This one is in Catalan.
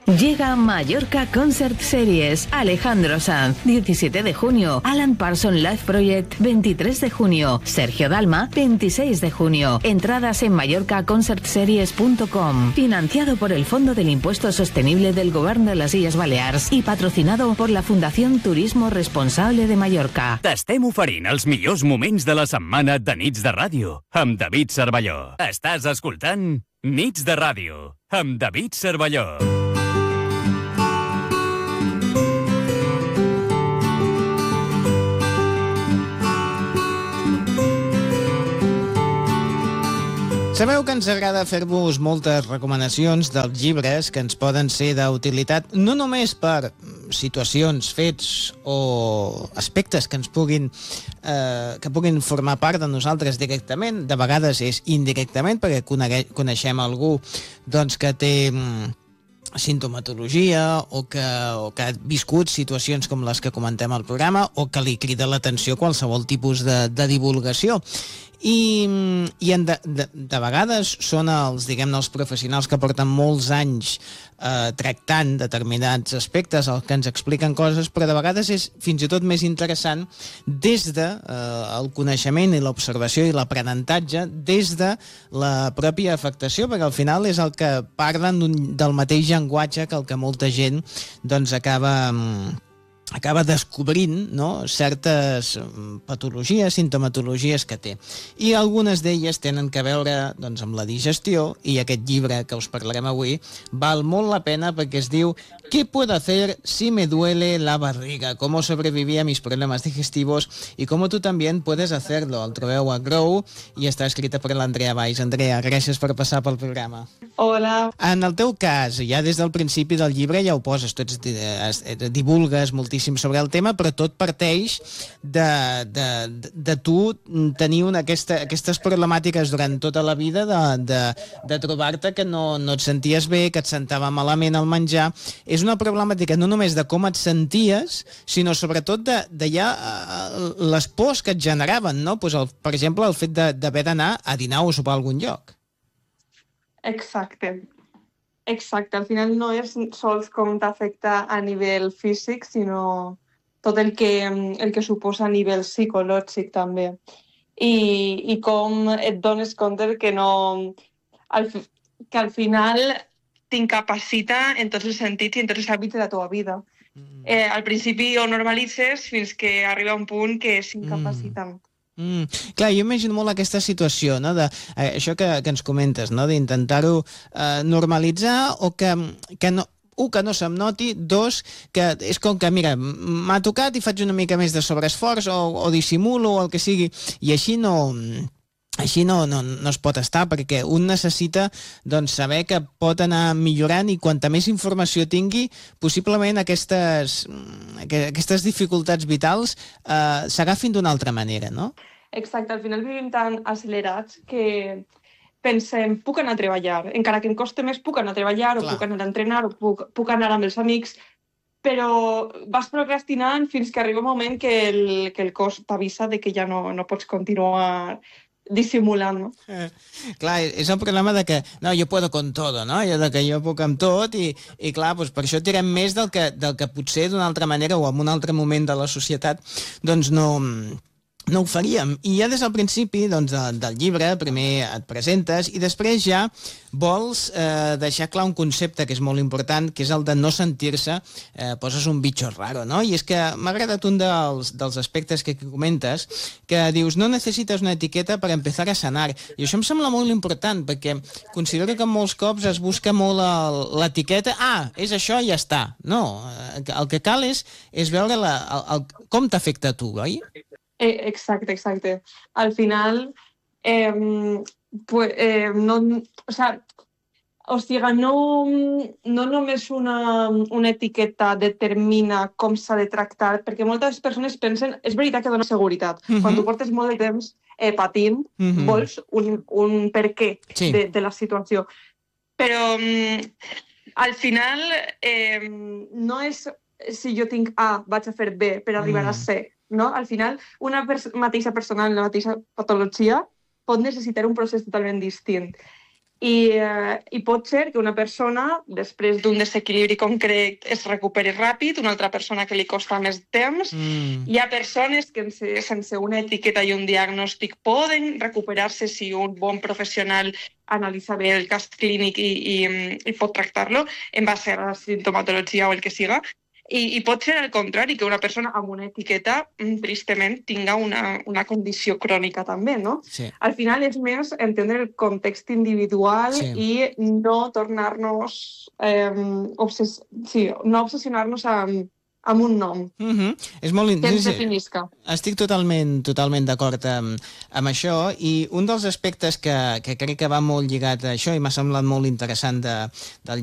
Llega Mallorca Concert Series. Alejandro Sanz, 17 de junio. Alan Parsons Live Project, 23 de junio. Sergio Dalma, 26 de junio. Entradas en mallorcaconcertseries.com. Financiado por el Fondo del Impuesto Sostenible del Govern de les Illes Balears y patrocinado por la Fundación Turismo Responsable de Mallorca. T'estem oferint els millors moments de la setmana de Nits de Ràdio amb David Cervelló. Estàs escoltant Nits de Ràdio amb David Cervelló. Sabeu que ens agrada fer-vos moltes recomanacions dels llibres que ens poden ser d'utilitat no només per situacions, fets o aspectes que ens puguin formar part de nosaltres directament, de vegades és indirectament perquè coneixem algú doncs, que té sintomatologia o que ha viscut situacions com les que comentem al programa o que li crida l'atenció qualsevol tipus de divulgació. I de vegades són els professionals que porten molts anys tractant determinats aspectes, els que ens expliquen coses, però de vegades és fins i tot més interessant des del coneixement i l'observació i l'aprenentatge, des de la pròpia afectació, perquè al final és el que parlen del mateix llenguatge que el que molta gent doncs acaba descobrint, no?, certes patologies, sintomatologies que té. I algunes d'elles tenen a veure doncs, amb la digestió, i aquest llibre que us parlarem avui val molt la pena perquè es diu ¿Qué puedo hacer si me duele la barriga? Cómo sobreviví a mis problemas digestivos y cómo tú también puedes hacerlo. El trobeu a Grow i està escrita per l'Andrea Valls. Andrea, gràcies per passar pel programa. Hola. En el teu cas, ja des del principi del llibre ja ho poses, tu divulgues moltíssim sobre el tema, però tot parteix de tu tenir aquestes problemàtiques durant tota la vida de trobar-te que no et senties bé, que et sentava malament al menjar. És una problemàtica no només de com et senties, sinó sobretot de ja les pors que et generaven, no? Pues per exemple, el fet d'haver d'anar a dinar o sopar a algun lloc. Exacte. Al final no és sols com t'afecta a nivell físic, sinó tot el que suposa a nivell psicològic també. I com et dones compte que al final t'incapacita en tots els sentits i en tots els àmbits de la teva vida. Al principi ho normalitzes fins que arriba un punt que és incapacitant. Clar, jo imagino molt aquesta situació, no? Això que ens comentes, no? D'intentar-ho normalitzar o que no, que no se'm noti, dos, que és com que, mira, m'ha tocat i faig una mica més de sobreesforç o dissimulo o el que sigui, i així no es pot estar, perquè un necessita doncs, saber que pot anar millorant i quanta més informació tingui, possiblement aquestes dificultats vitals s'agafin d'una altra manera, no? Exacte, al final vivim tan accelerats que pensem, puc anar a treballar, encara que em costi més, puc anar a treballar, o puc anar a entrenar, o puc anar amb els amics, però vas procrastinant fins que arriba un moment que el cos t'avisa de que ja no pots continuar dissimulant, no? Clar, és el problema de que no, jo puedo con todo, no? De que jo puc amb tot i clar, doncs per això tirem més del que potser d'una altra manera o en un altre moment de la societat doncs no ho faríem. I ja des del principi doncs, del llibre primer et presentes i després ja vols deixar clar un concepte que és molt important, que és el de no sentir-se, poses un bicho raro, no? I és que m'ha agradat un dels aspectes que comentes, que dius, no necessites una etiqueta per empezar a sanar. I això em sembla molt important, perquè considero que molts cops es busca molt l'etiqueta, és això i ja està. No, el que cal és veure com t'afecta a tu, oi? Exacte. Al final, no només una etiqueta determina com s'ha de tractar, perquè moltes persones pensen, és veritat que dona seguretat. Quan tu portes molt de temps patint, vols un per què de la situació. Però al final no és si jo tinc A, vaig a fer B per arribar a C. No? Al final, una mateixa persona amb la mateixa patologia pot necessitar un procés totalment distint. I pot ser que una persona, després d'un desequilibri concret, es recuperi ràpid, una altra persona que li costa més temps. Hi ha persones que sense una etiqueta i un diagnòstic poden recuperar-se si un bon professional analitza bé el cas clínic i pot tractar-lo en base a la sintomatologia o el que siga. I pot ser al contrari, que una persona amb una etiqueta, tristament, tinga una condició crònica també, no? Sí. Al final és més entendre el context individual i no tornar-nos... no obsessionar-nos amb un nom. És molt que ens definisca. Estic totalment d'acord amb això, i un dels aspectes que crec que va molt lligat a això i m'ha semblat molt interessant del